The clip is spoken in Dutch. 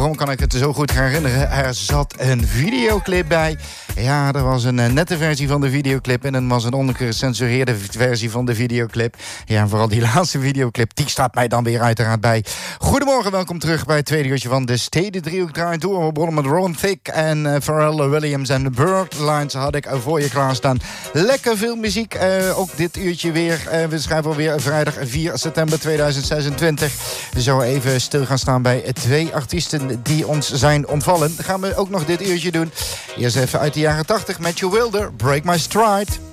waarom kan ik het zo goed herinneren? Er zat een videoclip bij. Ja, er was een nette versie van de videoclip en er was een ongecensureerde versie van de videoclip. Ja, en vooral die laatste videoclip, die staat mij dan weer uiteraard bij. Goedemorgen, welkom terug bij het tweede uurtje van de Stedendriehoek draait door. We begonnen met Ron Thicke en Pharrell Williams en Birdlines had ik voor je klaarstaan. Lekker veel muziek, ook dit uurtje weer. We schrijven alweer vrijdag 4 september 2026. We zouden even stil gaan staan bij 2 artiesten die ons zijn ontvallen. Dat gaan we ook nog dit uurtje doen. Eerst even uit de jaren 80, Matthew Wilder, Break My Stride.